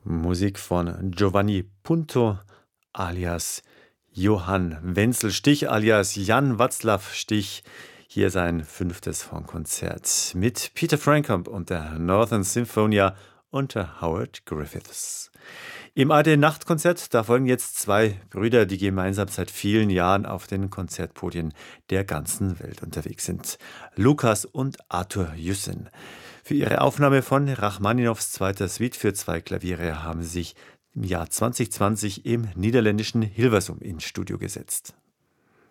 Musik von Giovanni Punto alias Johann Wenzel Stich alias Jan Václav Stich. Hier sein 5. Hornkonzert mit Peter Frampton und der Northern Sinfonia unter Howard Griffiths. Im ARD-Nachtkonzert, da folgen jetzt 2 Brüder, die gemeinsam seit vielen Jahren auf den Konzertpodien der ganzen Welt unterwegs sind. Lukas und Arthur Jussen. Für ihre Aufnahme von Rachmaninows 2. Suite für 2 Klaviere haben sie sich im Jahr 2020 im niederländischen Hilversum ins Studio gesetzt.